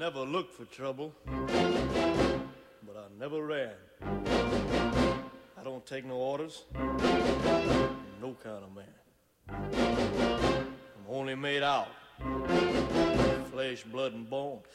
never looked for trouble, but I never ran. I don't take no orders, no kind of man. I'm only made out flesh, blood, and bone.